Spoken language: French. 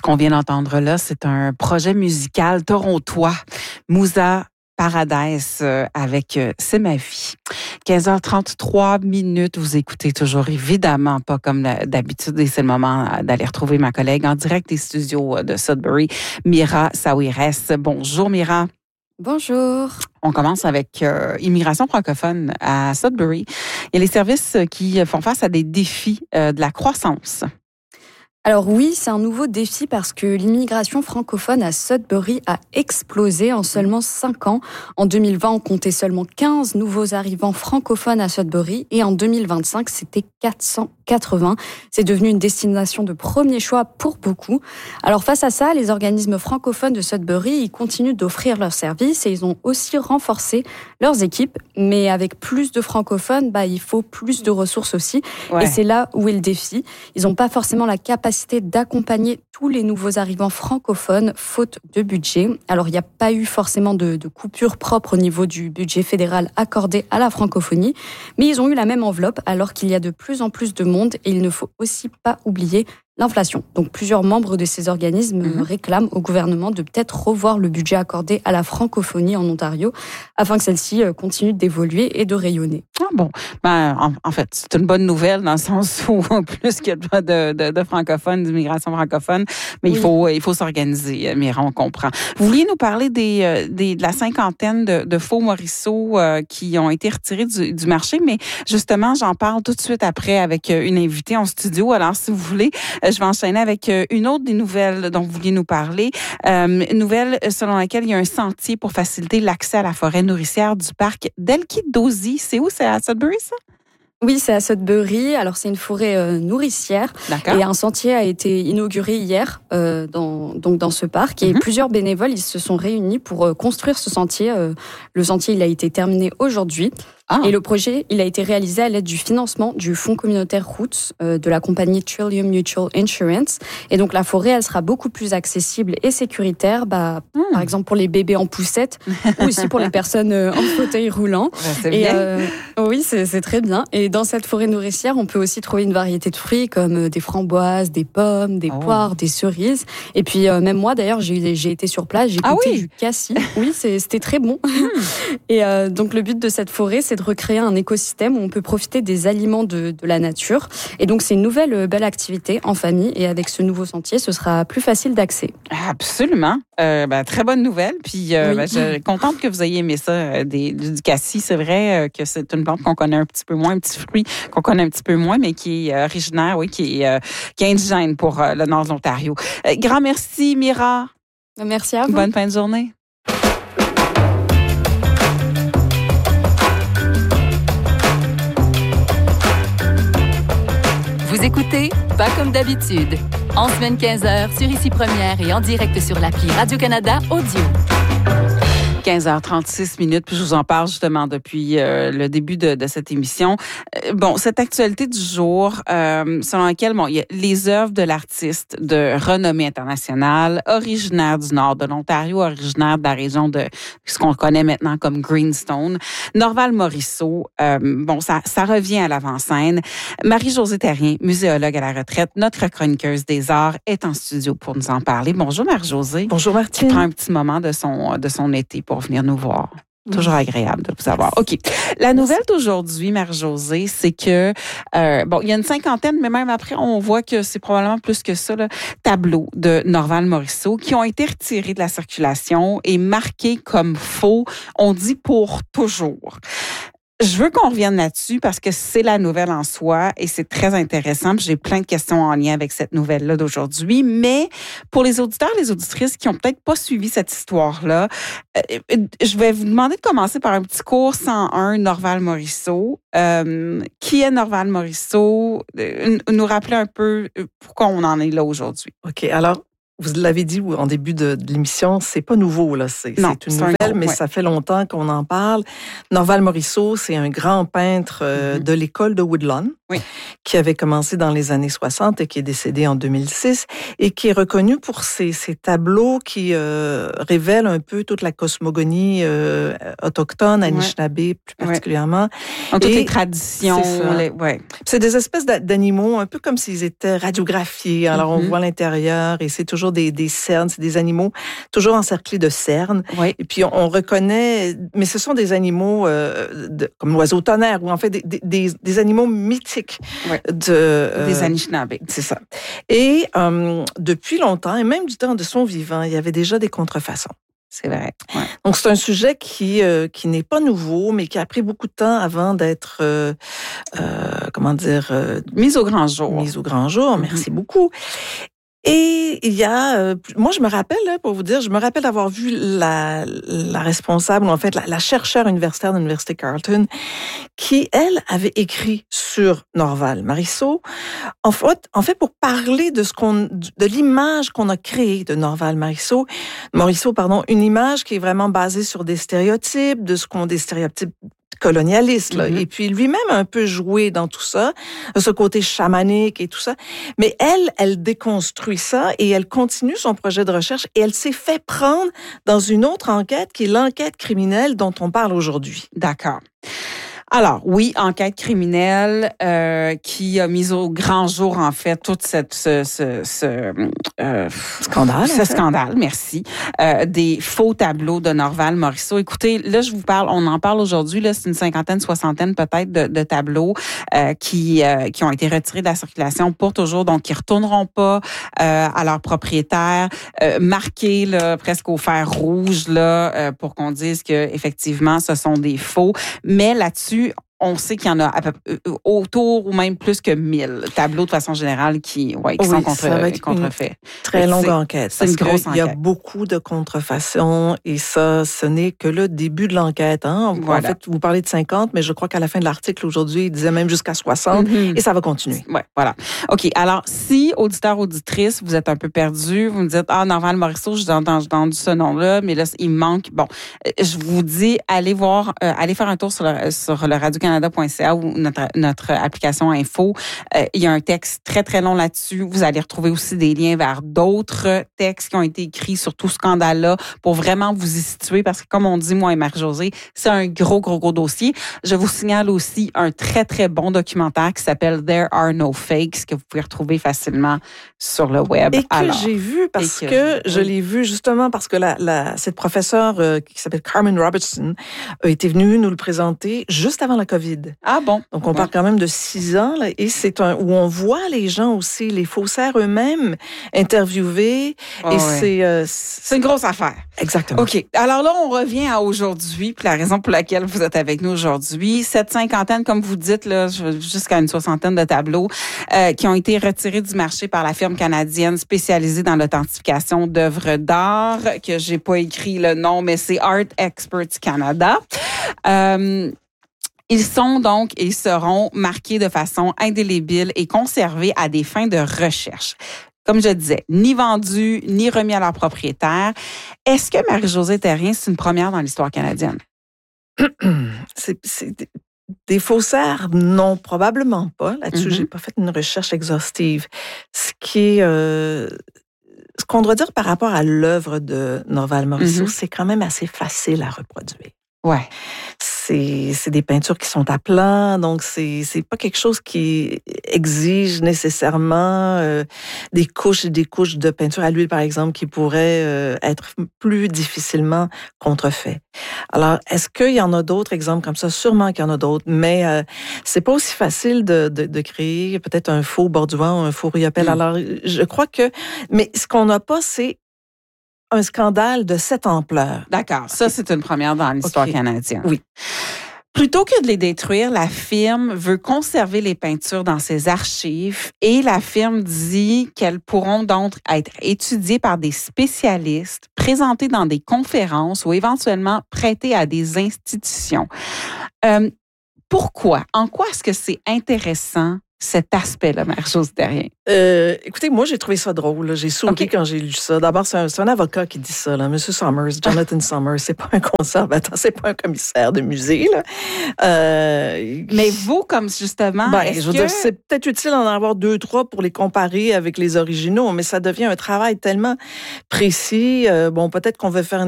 qu'on vient d'entendre là, c'est un projet musical torontois, Musa Paradise avec C'est ma vie. 15h33, vous écoutez toujours évidemment pas comme d'habitude et c'est le moment d'aller retrouver ma collègue en direct des studios de Sudbury, Mira Saouirès. Bonjour Mira. Bonjour. On commence avec immigration francophone à Sudbury. Il y a les services qui font face à des défis de la croissance. Alors oui, c'est un nouveau défi parce que l'immigration francophone à Sudbury a explosé en seulement 5 ans. En 2020, on comptait seulement 15 nouveaux arrivants francophones à Sudbury et en 2025, c'était 480. C'est devenu une destination de premier choix pour beaucoup. Alors face à ça, les organismes francophones de Sudbury, ils continuent d'offrir leurs services et ils ont aussi renforcé leurs équipes. Mais avec plus de francophones, il faut plus de ressources aussi. Ouais. Et c'est là où est le défi. Ils n'ont pas forcément la capacité d'accompagner tous les nouveaux arrivants francophones, faute de budget. Alors, il n'y a pas eu forcément de coupure propre au niveau du budget fédéral accordé à la francophonie, mais ils ont eu la même enveloppe alors qu'il y a de plus en plus de monde et il ne faut aussi pas oublier l'inflation. Donc, plusieurs membres de ces organismes réclament au gouvernement de peut-être revoir le budget accordé à la francophonie en Ontario afin que celle-ci continue d'évoluer et de rayonner. Ah bon, en fait, c'est une bonne nouvelle dans le sens où plus qu'il y a de francophones, d'immigration francophone, mais oui. il faut s'organiser, Mira, on comprend. Vous vouliez nous parler de la cinquantaine de faux Morisseau qui ont été retirés du marché, mais justement, j'en parle tout de suite après avec une invitée en studio. Alors, si vous voulez, je vais enchaîner avec une autre des nouvelles dont vous vouliez nous parler. Une nouvelle selon laquelle il y a un sentier pour faciliter l'accès à la forêt nourricière du parc d'Elkidozi. C'est où? C'est à Sudbury, ça? Oui, c'est à Sudbury. Alors, c'est une forêt nourricière. D'accord. Et un sentier a été inauguré hier dans ce parc. Et plusieurs bénévoles, ils se sont réunis pour construire ce sentier. Le sentier, il a été terminé aujourd'hui. Et le projet, il a été réalisé à l'aide du financement du Fonds communautaire Roots de la compagnie Trillium Mutual Insurance. Et donc, la forêt, elle sera beaucoup plus accessible et sécuritaire, par exemple pour les bébés en poussette ou aussi pour les personnes en fauteuil roulant. C'est bien. Oui, c'est très bien. Et dans cette forêt nourricière, on peut aussi trouver une variété de fruits comme des framboises, des pommes, des poires, des cerises. Et puis, même moi, d'ailleurs, j'ai été sur place, j'ai goûté du cassis. Oui, c'était très bon. Et donc, le but de cette forêt, c'est de recréer un écosystème où on peut profiter des aliments de la nature. Et donc, c'est une nouvelle belle activité en famille. Et avec ce nouveau sentier, ce sera plus facile d'accès. Absolument. Très bonne nouvelle. Puis, je suis contente que vous ayez aimé ça, du cassis. C'est vrai que c'est une plante qu'on connaît un petit peu moins, un petit fruit qu'on connaît un petit peu moins, mais qui est originaire, qui est indigène pour le nord de l'Ontario. Grand merci, Mira. Merci à vous. Bonne fin de journée. Vous écoutez Pas comme d'habitude. En semaine 15h sur Ici Première et en direct sur l'appli Radio-Canada Audio. 15h36, puis je vous en parle justement depuis le début de cette émission. Cette actualité du jour, selon laquelle il y a les œuvres de l'artiste de renommée internationale, originaire du nord de l'Ontario, originaire de la région de ce qu'on connaît maintenant comme Greenstone, Norval Morisseau. Ça revient à l'avant-scène. Marie-Josée Terrien, muséologue à la retraite, notre chroniqueuse des arts, est en studio pour nous en parler. Bonjour Marie-Josée. Bonjour Martine. Qui prend un petit moment de son été pour venir nous voir. Toujours agréable de vous avoir. OK. La nouvelle d'aujourd'hui, Marie-Josée, c'est que, il y a une cinquantaine, mais même après, on voit que c'est probablement plus que ça, tableaux de Norval Morisseau qui ont été retirés de la circulation et marqués comme faux, on dit pour toujours. Je veux qu'on revienne là-dessus parce que c'est la nouvelle en soi et c'est très intéressant. J'ai plein de questions en lien avec cette nouvelle-là d'aujourd'hui. Mais pour les auditeurs et les auditrices qui n'ont peut-être pas suivi cette histoire-là, je vais vous demander de commencer par un petit cours 101 Norval Morisseau. Qui est Norval Morisseau? Nous rappeler un peu pourquoi on en est là aujourd'hui. OK. Alors, vous l'avez dit en début de l'émission, c'est pas nouveau, là. C'est une nouvelle, mais ça fait longtemps qu'on en parle. Norval Morisseau, c'est un grand peintre de l'école de Woodlawn, qui avait commencé dans les années 60 et qui est décédé en 2006, et qui est reconnu pour ses tableaux qui révèlent un peu toute la cosmogonie autochtone, Anishinaabe plus particulièrement. Toutes les traditions. C'est des espèces d'animaux, un peu comme s'ils étaient radiographiés. Alors, on voit l'intérieur et c'est toujours toujours des cernes, c'est des animaux toujours encerclés de cernes. Oui. Et puis on reconnaît, mais ce sont des animaux comme l'oiseau tonnerre, ou en fait des animaux mythiques des Anishinaabe. C'est ça. Et depuis longtemps, et même du temps de son vivant, il y avait déjà des contrefaçons. C'est vrai. Ouais. Donc, c'est un sujet qui n'est pas nouveau, mais qui a pris beaucoup de temps avant d'être, mise au grand jour. Mise au grand jour. Merci beaucoup. Et il y a, moi je me rappelle, pour vous dire, je me rappelle d'avoir vu la responsable, ou en fait la chercheure universitaire de l'Université Carleton, qui, elle, avait écrit sur Norval Morisseau, en fait pour parler de de l'image qu'on a créée de Norval Morisseau, une image qui est vraiment basée sur des stéréotypes, des stéréotypes colonialiste, là. Et puis lui-même a un peu joué dans tout ça, ce côté chamanique et tout ça. Mais elle déconstruit ça et elle continue son projet de recherche et elle s'est fait prendre dans une autre enquête qui est l'enquête criminelle dont on parle aujourd'hui. D'accord. Alors, oui, enquête criminelle qui a mis au grand jour, en fait, tout ce scandale. Ce scandale, merci. Des faux tableaux de Norval Morisseau. Écoutez, là, je vous parle, on en parle aujourd'hui, là, c'est une cinquantaine, soixantaine peut-être de tableaux qui ont été retirés de la circulation pour toujours, donc qui retourneront pas à leurs propriétaires, marqués là, presque au fer rouge là, pour qu'on dise que effectivement, ce sont des faux. Mais là-dessus, on sait qu'il y en a à peu autour ou même plus que 1000 tableaux de façon générale qui sont contrefaits. Très longue enquête. C'est une grosse enquête. Il y a beaucoup de contrefaçons et ça, ce n'est que le début de l'enquête. Hein? Voilà. En fait, vous parlez de 50, mais je crois qu'à la fin de l'article aujourd'hui, il disait même jusqu'à 60 et ça va continuer. Ouais, voilà. OK. Alors, si, auditeur, auditrice, vous êtes un peu perdu, vous me dites, Norval Morisseau, j'ai entendu ce nom-là, mais là, il me manque. Bon, je vous dis, allez faire un tour sur le Radio-Canada.ca ou notre application Info. Il y a un texte très, très long là-dessus. Vous allez retrouver aussi des liens vers d'autres textes qui ont été écrits sur tout ce scandale-là pour vraiment vous y situer parce que, comme on dit, moi et Marie-Josée, c'est un gros dossier. Je vous signale aussi un très, très bon documentaire qui s'appelle There Are No Fakes que vous pouvez retrouver facilement sur le web. Et que j'ai vu parce que je l'ai vu justement parce que cette professeure qui s'appelle Carmen Robertson a été venue nous le présenter juste avant la COVID. Ah bon? Donc, on parle quand même de 6 ans, là, et c'est où on voit les gens aussi, les faussaires eux-mêmes, interviewés. C'est une grosse affaire. Exactement. OK. Alors là, on revient à aujourd'hui, puis la raison pour laquelle vous êtes avec nous aujourd'hui. Cette cinquantaine, comme vous dites, là, jusqu'à une soixantaine de tableaux qui ont été retirés du marché par la firme canadienne spécialisée dans l'authentification d'œuvres d'art, que j'ai pas écrit le nom, mais c'est Art Experts Canada. Ils sont donc et seront marqués de façon indélébile et conservés à des fins de recherche. Comme je disais, ni vendus, ni remis à leurs propriétaires. Est-ce que Marie-Josée Therrien, c'est une première dans l'histoire canadienne? C'est des faussaires? Non, probablement pas. Là-dessus, j'ai pas fait une recherche exhaustive. Ce qu'on doit dire par rapport à l'œuvre de Norval Morisseau, c'est quand même assez facile à reproduire. Ouais. C'est des peintures qui sont à plat, donc c'est pas quelque chose qui exige nécessairement des couches et des couches de peinture à l'huile, par exemple, qui pourraient être plus difficilement contrefaits. Alors, est-ce qu'il y en a d'autres exemples comme ça? Sûrement qu'il y en a d'autres, mais c'est pas aussi facile de créer peut-être un faux Bordouan ou un faux Riopelle. Alors, je crois que... Mais ce qu'on n'a pas, c'est un scandale de cette ampleur. D'accord. Ça, c'est une première dans l'histoire canadienne. Oui. Plutôt que de les détruire, la firme veut conserver les peintures dans ses archives et la firme dit qu'elles pourront donc être étudiées par des spécialistes, présentées dans des conférences ou éventuellement prêtées à des institutions. Pourquoi? En quoi est-ce que c'est intéressant cet aspect-là, Marie-Josée Therrien? Écoutez, moi, j'ai trouvé ça drôle. Là. J'ai souri quand j'ai lu ça. D'abord, c'est un avocat qui dit ça, là. M. Summers, Jonathan Summers. C'est pas un conservateur, c'est pas un commissaire de musée, là. Mais vous, comme justement, je veux dire, c'est peut-être utile d'en avoir 2, 3 pour les comparer avec les originaux, mais ça devient un travail tellement précis. Peut-être qu'on veut faire